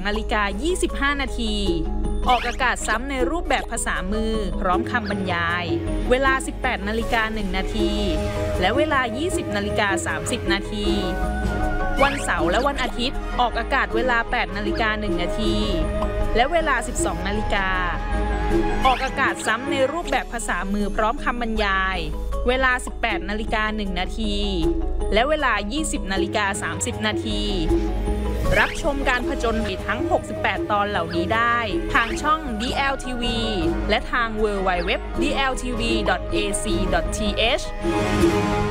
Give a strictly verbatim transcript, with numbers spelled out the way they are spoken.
นาฬิกายี่สิบห้านาทีออกอากาศซ้ำในรูปแบบภาษามือพร้อมคำบรรยายเวลา สิบแปดนาฬิกาหนึ่งนาทีและเวลา ยี่สิบนาฬิกาสามสิบนาทีวันเสาร์และวันอาทิตย์ออกอากาศเวลา แปดนาฬิกาหนึ่งนาทีและเวลา สิบสองนาฬิกาออกอากาศซ้ำในรูปแบบภาษามือพร้อมคำบรรยายเวลา สิบแปดนาฬิกาหนึ่งนาทีและเวลา ยี่สิบนาฬิกาสามสิบนาทีรับชมการผจญภัยทั้ง หกสิบแปด ตอนเหล่านี้ได้ทางช่อง ดี แอล ที วี และทาง ดับเบิลยู ดับเบิลยู ดับเบิลยู ดอท ดี แอล ที วี ดอท เอ ซี ดอท ที เอช